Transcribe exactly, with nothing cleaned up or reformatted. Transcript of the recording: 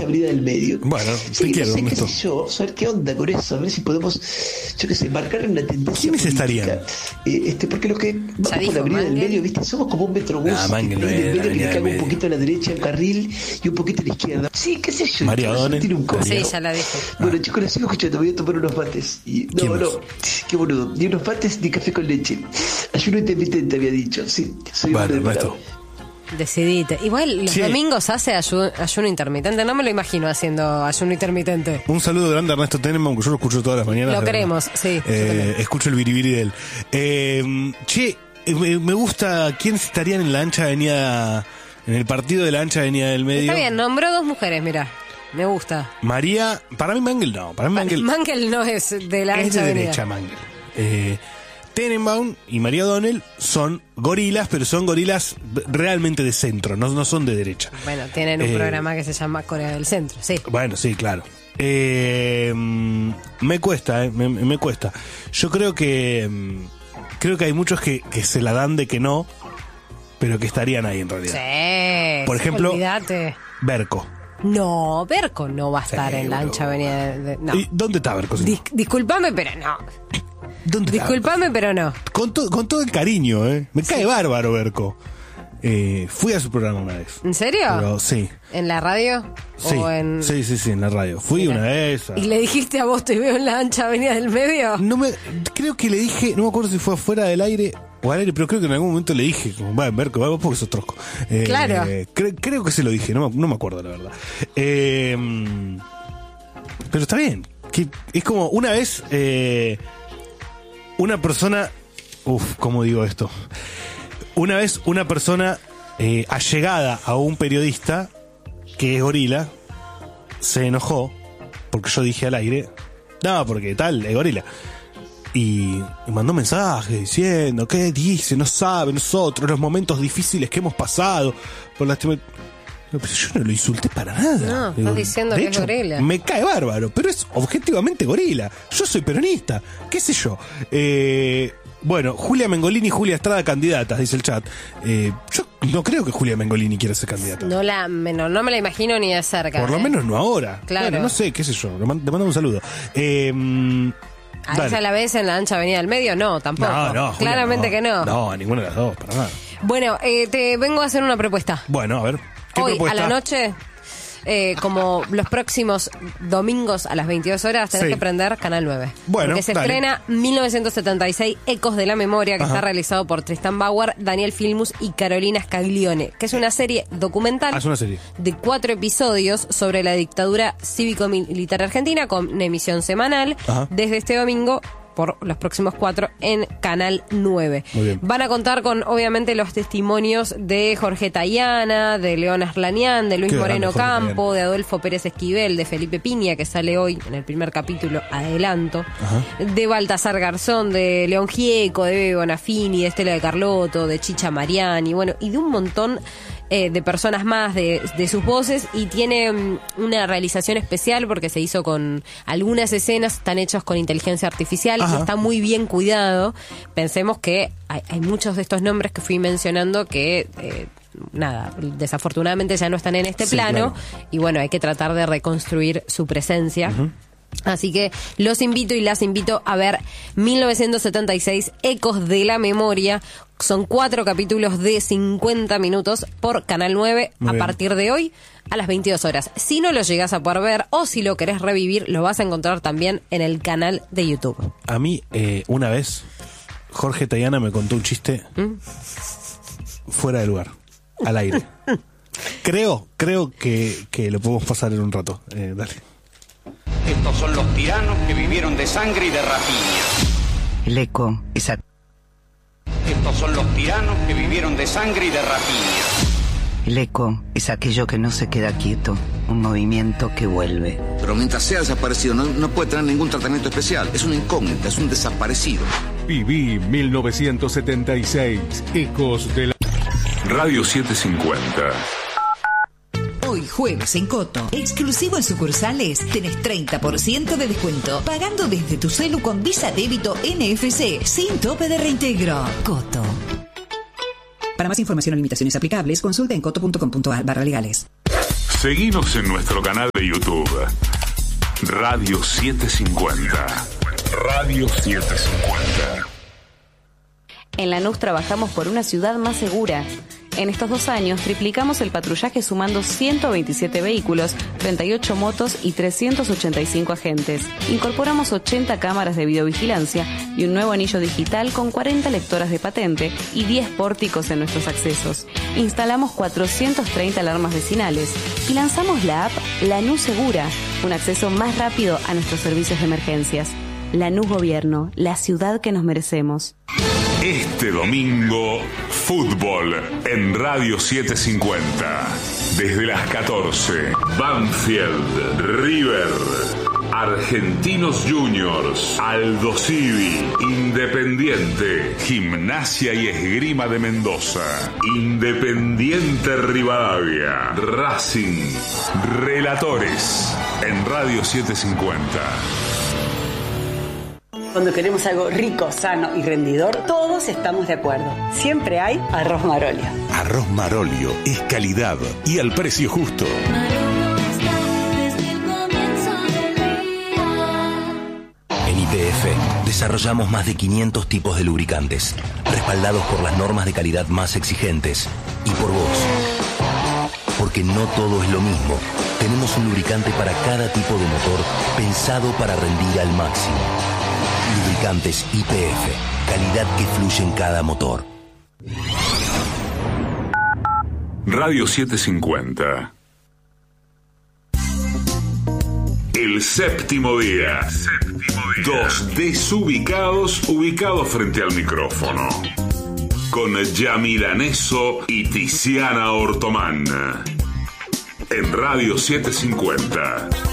ancha avenida del medio. Bueno, sí, te quiero, no sé, qué Ernesto. sé yo, saber qué onda con eso, a ver si podemos, yo qué sé, marcar una tendencia. ¿Quiénes política. estarían? Eh, este, porque los que vamos Ya por dijo, la avenida del Mangel. medio, ¿viste? Somos como un metrobús. Ah, Mangel no del es la medio que avenida le del cae un medio. poquito a la derecha, un carril, y un poquito a la izquierda. Sí, qué sé yo. María todo eso Donel. tiene un costo. Sí, ya la dije. Bueno, chicos, les sigo escuchando, voy a tomar unos mates. Y, ¿Quién no, más? no, qué boludo. Ni unos mates ni café con leche. Ayuno intermitente había dicho, sí. Soy Bueno, un Ernesto. Decidite. Igual los Sí. domingos hace ayu- ayuno intermitente. No me lo imagino haciendo ayuno intermitente. Un saludo grande a Ernesto Tenenbaum, que yo lo escucho todas las mañanas. Lo queremos, sí. yo Eh, también. escucho el biribiri de él. Eh, che, eh, me, me gusta quiénes estarían en la ancha avenida, en el partido de la ancha avenida del medio. Está bien, nombró dos mujeres, mira. Me gusta. María, para mí Mangel no, para mí Mangel Mangel no es de la es ancha de avenida. derecha Mangel. Eh, Tenenbaum y María Donel son gorilas, pero son gorilas realmente de centro, no, no son de derecha. Bueno, tienen un Eh, programa que se llama Corea del Centro, sí. Bueno, sí, claro. Eh, mm, me cuesta, eh, me, me cuesta. Yo creo que mm, creo que hay muchos que, que se la dan de que no, pero que estarían ahí en realidad. Sí. Por ejemplo, Olvídate. Berco. No, Berco no va a estar Sí, en la boludo. ancha avenida. De, de- no. ¿Y dónde está Berco? Dis- disculpame, pero no. ¿Dónde está? Disculpame, pero no. Con, to- con todo el cariño, ¿eh? Me cae bárbaro Berco. Eh, fui a su programa una vez. ¿En serio? Pero sí, ¿En la radio? sí, ¿O en... sí, sí, sí, en la radio. Fui Mira. una vez. a- ¿Y le dijiste a vos te veo en la ancha avenida del medio? No me, creo que le dije, no me acuerdo si fue afuera del aire o al aire, pero creo que en algún momento le dije, como, va, Berco, va, vos porque sos trosco. Eh, Claro. cre- creo que se lo dije, no, me- no me acuerdo la verdad. Eh, pero está bien. Que es como una vez, eh, una persona, uff, ¿cómo digo esto? Una vez una persona eh, allegada a un periodista que es gorila se enojó porque yo dije al aire, no, porque tal, es gorila. Y, y mandó mensajes diciendo, ¿qué dice? No sabe nosotros los momentos difíciles que hemos pasado por la... No, pero yo no lo insulté para nada. No, estás diciendo de que es hecho, gorila. me cae bárbaro, pero es objetivamente gorila. Yo soy peronista, qué sé yo. Eh, bueno, Julia Mengolini y Julia Estrada candidatas, dice el chat. Eh, yo no creo que Julia Mengolini quiera ser candidata. No, la, me- no, no me la imagino ni de cerca. Por lo ¿eh? menos no ahora. Claro. Bueno, no sé, qué sé yo. Le man- te mando un saludo. Eh, ¿A dale. ella la ves en la ancha avenida del medio? No, tampoco. No, no, Julia, Claramente que no. No, ninguna de las dos, para nada. Bueno, eh, te vengo a hacer una propuesta. Bueno, a ver. ¿Qué Hoy propuesta? a la noche, eh, como los próximos domingos a las veintidós horas, tenés Sí. que prender Canal nueve. Bueno, Porque se dale. estrena mil novecientos setenta y seis, Ecos de la Memoria, que Ajá. está realizado por Tristan Bauer, Daniel Filmus y Carolina Scaglione, que es una serie documental Ah, es una serie. de cuatro episodios sobre la dictadura cívico-militar argentina, con emisión semanal, Ajá. desde este domingo por los próximos cuatro en Canal nueve. Muy bien. Van a contar con, obviamente, los testimonios de Jorge Tayana, de León Arlanián, de Luis Qué Moreno grande Jorge Campo, de Adolfo Pérez Esquivel, de Felipe Piña, que sale hoy en el primer capítulo, adelanto, Ajá. de Baltasar Garzón, de León Gieco, de Bebe Bonafini, de Estela de Carlotto, de Chicha Mariani, bueno, y de un montón eh, de personas más, de, de sus voces, y tiene mm, una realización especial porque se hizo con algunas escenas, están hechas con inteligencia artificial, Ajá. y está muy bien cuidado. Pensemos que hay, hay muchos de estos nombres que fui mencionando que... eh, nada, desafortunadamente ya no están en este Sí, plano, claro. y bueno, hay que tratar de reconstruir su presencia. Así que los invito y las invito a ver mil novecientos setenta y seis, Ecos de la Memoria. Son cuatro capítulos de cincuenta minutos por Canal nueve Muy a bien. partir de hoy a las veintidós horas. Si no lo llegás a poder ver o si lo querés revivir, lo vas a encontrar también en el canal de YouTube. A mí, eh, una vez, Jorge Tayana me contó un chiste ¿Mm? fuera de lugar, al aire. Creo, creo que, que lo podemos pasar en un rato. Eh, dale. Estos son los tiranos que vivieron de sangre y de rapiña. El eco es a- Estos son los tiranos que vivieron de sangre y de rapiña. el eco es aquello que no se queda quieto, un movimiento que vuelve. Pero mientras sea desaparecido no, no puede tener ningún tratamiento especial. Es una incógnita, es un desaparecido. Viví mil novecientos setenta y seis, Ecos de la... Radio setecientos cincuenta. Hoy jueves en Coto, exclusivo en sucursales, tenés treinta por ciento de descuento, pagando desde tu celu con Visa Débito N F C, sin tope de reintegro. Coto. Para más información o limitaciones aplicables, consulta en coto punto com punto a r barra legales. Seguinos en nuestro canal de YouTube. Radio setecientos cincuenta. Radio setecientos cincuenta. En Lanús trabajamos por una ciudad más segura. En estos dos años triplicamos el patrullaje sumando ciento veintisiete vehículos, treinta y ocho motos y trescientos ochenta y cinco agentes. Incorporamos ochenta cámaras de videovigilancia y un nuevo anillo digital con cuarenta lectoras de patente y diez pórticos en nuestros accesos. Instalamos cuatrocientas treinta alarmas vecinales y lanzamos la app Lanús Segura, un acceso más rápido a nuestros servicios de emergencias. Lanús Gobierno, la ciudad que nos merecemos. Este domingo, fútbol en Radio setecientos cincuenta. Desde las catorce, Banfield, River, Argentinos Juniors, Aldo Civi, Independiente, Gimnasia y Esgrima de Mendoza, Independiente Rivadavia, Racing, Relatores en Radio setecientos cincuenta. Cuando queremos algo rico, sano y rendidor, todos estamos de acuerdo. Siempre hay arroz Marolio. Arroz Marolio es calidad y al precio justo. En Y P F desarrollamos más de quinientos tipos de lubricantes, respaldados por las normas de calidad más exigentes y por vos. Porque no todo es lo mismo. Tenemos un lubricante para cada tipo de motor pensado para rendir al máximo. Lubricantes Y P F, calidad que fluye en cada motor. Radio setecientos cincuenta. El séptimo día. Dos desubicados ubicados frente al micrófono. Con Yamila Neso y Tiziana Ortomán. En Radio setecientos cincuenta.